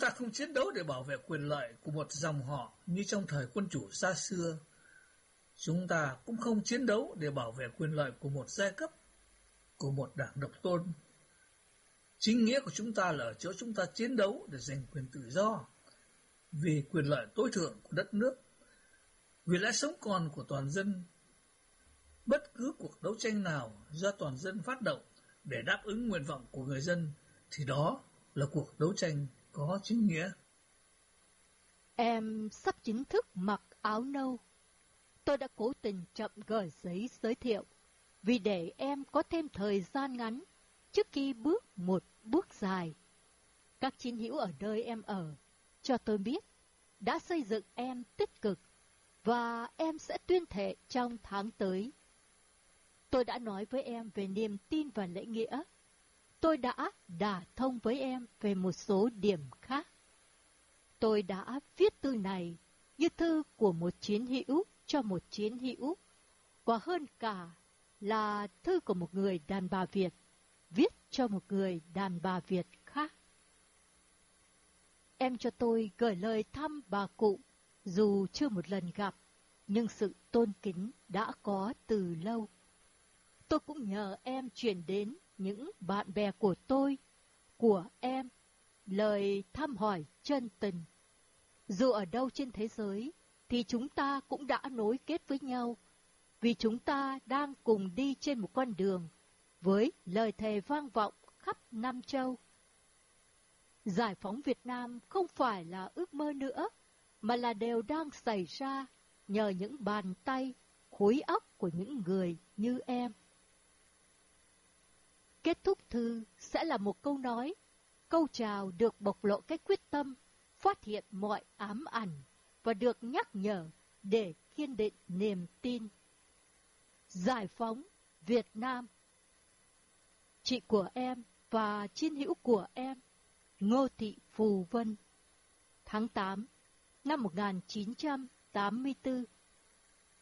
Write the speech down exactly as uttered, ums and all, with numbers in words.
ta không chiến đấu để bảo vệ quyền lợi của một dòng họ như trong thời quân chủ xa xưa. Chúng ta cũng không chiến đấu để bảo vệ quyền lợi của một giai cấp, của một đảng độc tôn. Chính nghĩa của chúng ta là ở chỗ chúng ta chiến đấu để giành quyền tự do, vì quyền lợi tối thượng của đất nước, vì lẽ sống còn của toàn dân. Bất cứ cuộc đấu tranh nào do toàn dân phát động để đáp ứng nguyện vọng của người dân thì đó là cuộc đấu tranh có chính nghĩa. Em sắp chính thức mặc áo nâu. Tôi đã cố tình chậm gửi giấy giới thiệu, vì để em có thêm thời gian ngắn trước khi bước một bước dài. Các chiến hữu ở nơi em ở cho tôi biết đã xây dựng em tích cực, và em sẽ tuyên thệ trong tháng tới. Tôi đã nói với em về niềm tin và lễ nghĩa. Tôi đã đả thông với em về một số điểm khác. Tôi đã viết thư này như thư của một chiến hữu cho một chiến hữu, và hơn cả là thư của một người đàn bà Việt viết cho một người đàn bà Việt khác. Em cho tôi gửi lời thăm bà cụ, dù chưa một lần gặp, nhưng sự tôn kính đã có từ lâu. Tôi cũng nhờ em chuyển đến những bạn bè của tôi, của em, lời thăm hỏi chân tình. Dù ở đâu trên thế giới, thì chúng ta cũng đã nối kết với nhau, vì chúng ta đang cùng đi trên một con đường với lời thề vang vọng khắp năm châu. Giải phóng Việt Nam không phải là ước mơ nữa, mà là đều đang xảy ra nhờ những bàn tay, khối óc của những người như em. Kết thúc thư sẽ là một câu nói, câu chào được bộc lộ cái quyết tâm, phát hiện mọi ám ảnh và được nhắc nhở để kiên định niềm tin. Giải phóng Việt Nam. Chị của em và chiến hữu của em, Ngô Thị Phù Vân. Tháng tám năm một nghìn chín trăm tám mươi tư.